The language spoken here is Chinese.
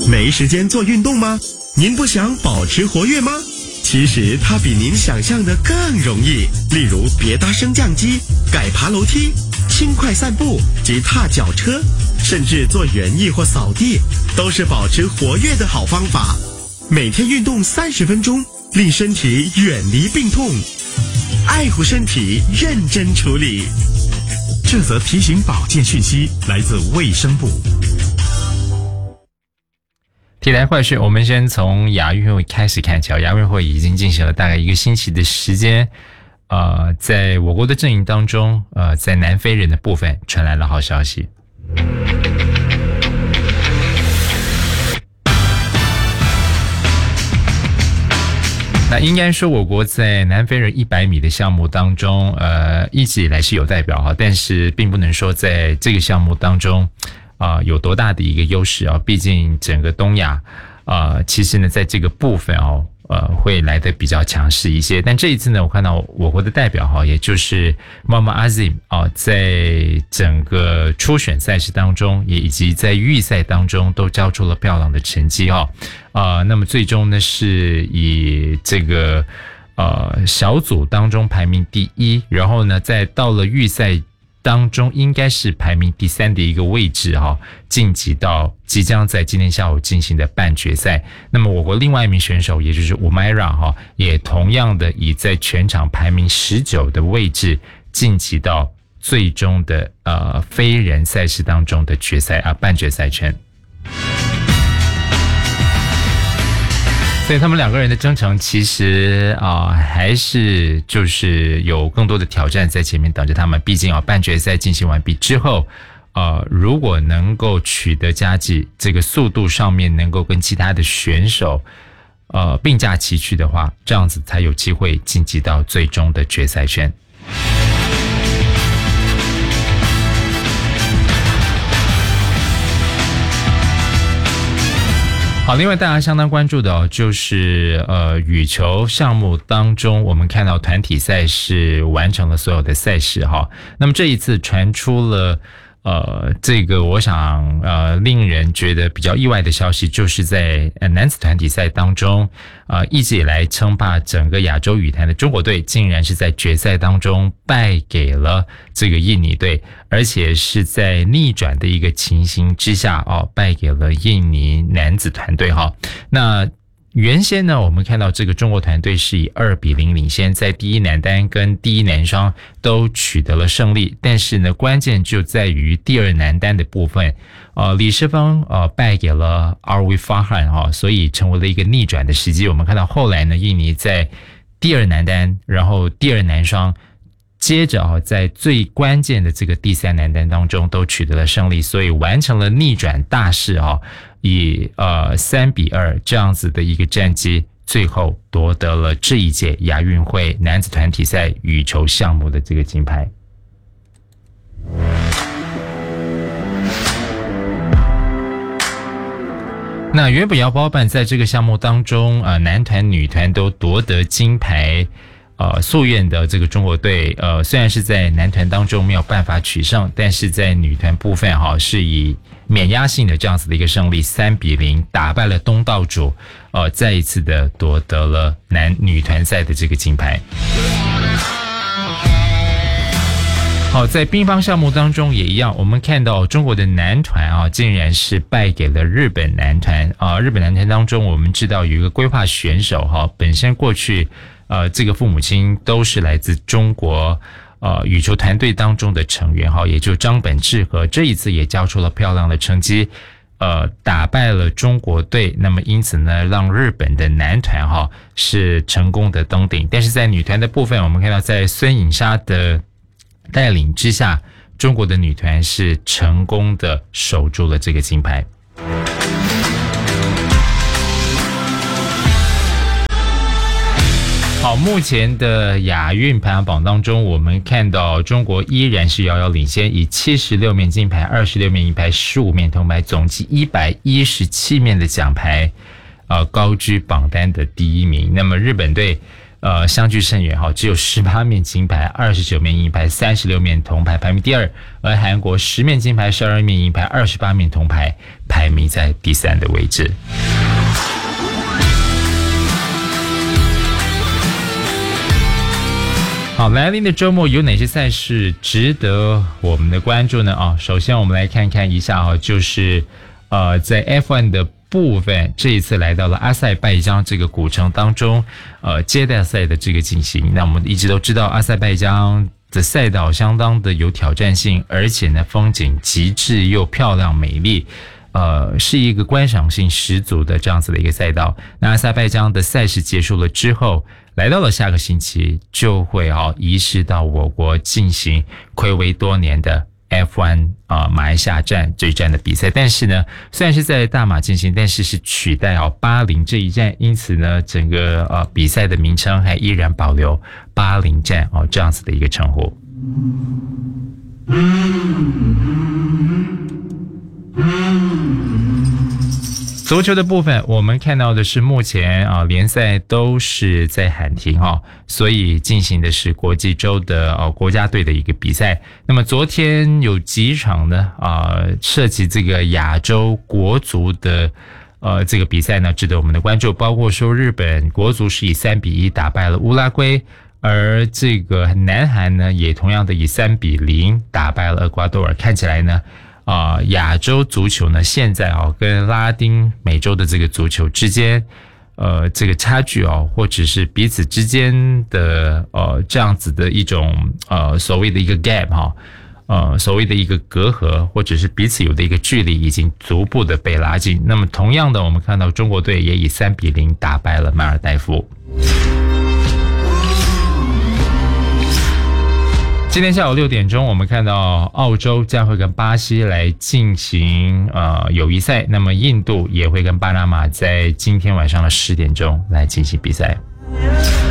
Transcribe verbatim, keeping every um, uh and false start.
没时间做运动吗？您不想保持活跃吗？其实它比您想象的更容易。例如别搭升降机、改爬楼梯、轻快散步及踏脚车，甚至做园艺或扫地，都是保持活跃的好方法。每天运动三十分钟，令身体远离病痛，爱护身体，认真处理。 这则提醒保健讯息来自卫生部。 体坛快讯，我们先从亚运会开始看起。亚运会已经进行了大概一个星期的时间，呃，在我国的阵营当中，呃，在南非人的部分传来了好消息。那应该说，我国在南非人一百米的项目当中，呃，一直以来是有代表哈，但是并不能说在这个项目当中。啊、呃，有多大的一个优势啊？毕竟整个东亚，啊、呃，其实呢，在这个部分哦，呃，会来得比较强势一些。但这一次呢，我看到我国的代表哈，也就是 Mohamed Azim 啊，在整个初选赛事当中，也以及在预赛当中，都交出了漂亮的成绩哈。啊、呃，那么最终呢，是以这个呃小组当中排名第一，然后呢，再到了预赛当中应该是排名第三的一个位置哈，晋级到即将在今天下午进行的半决赛。那么我国另外一名选手，也就是 Umaira 哈，也同样的以在全场排名十九的位置晋级到最终的呃非人赛事当中的决赛啊半决赛圈。所以他们两个人的征程其实啊、呃、还是就是有更多的挑战在前面等着他们。毕竟啊半决赛进行完毕之后，呃如果能够取得佳绩，这个速度上面能够跟其他的选手呃并驾齐驱的话，这样子才有机会晋级到最终的决赛圈。好，另外大家相当关注的哦，就是呃羽球项目当中，我们看到团体赛是完成了所有的赛事哈。那么这一次传出了呃这个我想呃令人觉得比较意外的消息，就是在呃男子团体赛当中，呃一直以来称霸整个亚洲羽坛的中国队，竟然是在决赛当中败给了这个印尼队。而且是在逆转的一个情形之下哦，败给了印尼男子团队哈。那原先呢，我们看到这个中国团队是以二比零领先，在第一男单跟第一男双都取得了胜利。但是呢，关键就在于第二男单的部分，呃，李诗峰呃败给了 Arwi Farhan 哈，所以成为了一个逆转的时机。我们看到后来呢，印尼在第二男单，然后第二男双。接着啊，在最关键的这个第三男单当中都取得了胜利，所以完成了逆转大势啊，以呃三比二这样子的一个战绩，最后夺得了这一届亚运会男子团体赛羽球项目的这个金牌。那原本要包办在这个项目当中，呃，男团、女团都夺得金牌。呃，夙愿的这个中国队，呃，虽然是在男团当中没有办法取胜，但是在女团部分哈，是以免压性的这样子的一个胜利，三比零打败了东道主，呃，再一次的夺得了男女团赛的这个金牌。好，在乒乓项目当中也一样，我们看到中国的男团啊，竟然是败给了日本男团啊。日本男团当中，我们知道有一个规划选手哈，本身过去。呃，这个父母亲都是来自中国呃羽球团队当中的成员哈，也就张本智和这一次也交出了漂亮的成绩，呃，打败了中国队，那么因此呢，让日本的男团哈是成功的登顶。但是在女团的部分，我们看到在孙颖莎的带领之下，中国的女团是成功的守住了这个金牌。好，目前的亚运排行榜当中，我们看到中国依然是遥遥领先，以七十六面金牌、二十六面银牌、十五面铜牌，总计一百一十七面的奖牌，呃，高居榜单的第一名。那么日本队， 呃相距甚远哈，只有十八面金牌、二十九面银牌、三十六面铜牌，排名第二。而韩国十面金牌、十二面银牌、二十八面铜牌，排名在第三的位置。好，来临的周末有哪些赛事值得我们的关注呢？啊，首先我们来看看一下啊，就是呃，在 F 一 的部分，这一次来到了阿塞拜疆这个古城当中，呃，接待赛的这个进行。那我们一直都知道，阿塞拜疆的赛道相当的有挑战性，而且呢，风景极致又漂亮美丽。呃，是一个观赏性十足的这样子的一个赛道。那阿塞拜疆的赛事结束了之后，来到了下个星期，就会啊移师到我国进行睽违多年的 F 一 啊、呃、马来西亚站这一站的比赛。但是呢，虽然是在大马进行，但是是取代啊巴林这一站，因此呢，整个呃比赛的名称还依然保留巴林站哦这样子的一个称呼。足球的部分，我们看到的是目前啊联赛都是在喊停哈，所以进行的是国际周的呃国家队的一个比赛。那么昨天有几场呢啊涉及这个亚洲国足的呃这个比赛呢，值得我们的关注，包括说日本国足是以三比一打败了乌拉圭。而这个南韩呢，也同样的以三比零打败了厄瓜多尔。看起来呢，啊、呃，亚洲足球呢，现在啊、哦，跟拉丁美洲的这个足球之间，呃，这个差距哦，或者是彼此之间的呃这样子的一种呃所谓的一个 gap 哈、哦，呃，所谓的一个隔阂，或者是彼此有的一个距离，已经逐步的被拉近。那么，同样的，我们看到中国队也以三比零打败了马尔代夫。今天下午六点钟，我们看到澳洲将会跟巴西来进行呃友谊赛，那么印度也会跟巴拿马在今天晚上的十点钟来进行比赛。